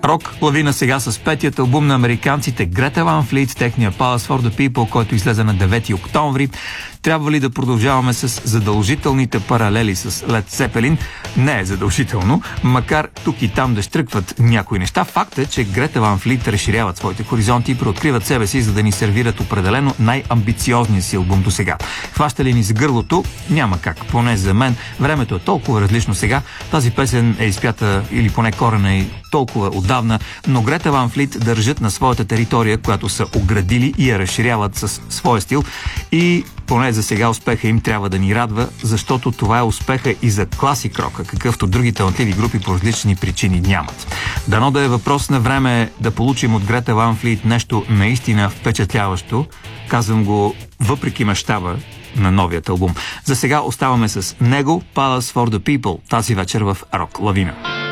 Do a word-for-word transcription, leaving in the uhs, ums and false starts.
Рок лавина сега с петият албум на американците Грета Ван Флит, техния Palace for the People, който излезе на девети октомври. Трябва ли да продължаваме с задължителните паралели с Led Zeppelin? Не е задължително, макар тук и там да щръкват някои неща. Факт е, че Грета Ван Флит разширяват своите хоризонти и преоткриват себе си, за да ни сервират определено най-амбициозния си албум до сега. Хваща ли ни за гърлото? Няма как, поне за мен. Времето е толкова различно сега. Тази песен е изпята, или поне корена е толкова отдавна, но Грета Ван Флит държат на своята територия, която са оградили и я разширяват с своя стил, и поне за сега успеха им трябва да ни радва, защото това е успеха и за класик рока, какъвто други талантливи групи по различни причини нямат. Дано да е въпрос на време да получим от Грета Ван Флит нещо наистина впечатляващо. Казвам го въпреки мащаба на новият албум. За сега оставаме с него, Palace for the People, тази вечер в Рок Лавина.